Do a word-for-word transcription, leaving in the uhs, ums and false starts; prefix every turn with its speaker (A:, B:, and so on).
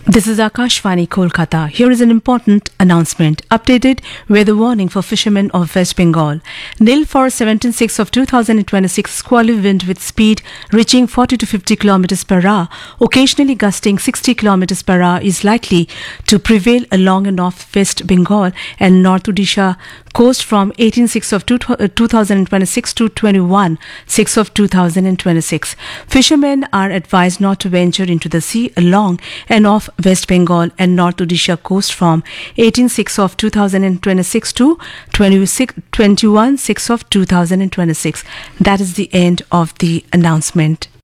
A: This is Akashvani Kolkata. Here is an important announcement. Updated weather warning for fishermen of West Bengal. Nil for seventeenth six of two thousand twenty-six, squally wind with speed reaching forty to fifty kilometers per hour, occasionally gusting sixty kilometers per hour is likely to prevail along and off West Bengal and North Odisha coast from eighteenth six of two thousand twenty-six to twenty-first six of two thousand twenty-six. Fishermen are advised not to venture into the sea along and off West Bengal and North Odisha coast from eighteenth six of two thousand twenty-six to twenty-first six of two thousand twenty-six. That is the end of the announcement.